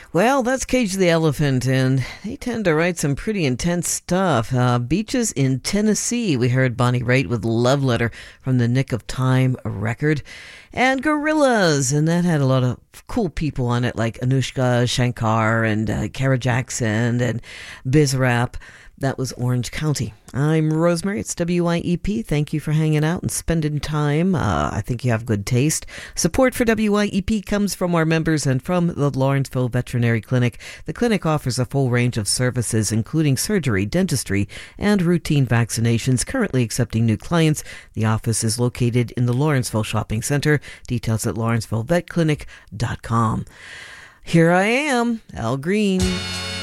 Well, that's Cage the Elephant, and they tend to write some pretty intense stuff. Beaches in Tennessee. We heard Bonnie Raitt with Love Letter from the Nick of Time record. And Gorillaz, and that had a lot of cool people on it, like Anushka Shankar and Kara Jackson and Bizarrap. That was Orange County. I'm Rosemary. It's WYEP. Thank you for hanging out and spending time. I think you have good taste. Support for WYEP comes from our members and from the Lawrenceville Veterinary Clinic. The clinic offers a full range of services, including surgery, dentistry, and routine vaccinations, currently accepting new clients. The office is located in the Lawrenceville Shopping Center. Details at lawrencevillevetclinic.com. Here I am, Al Green.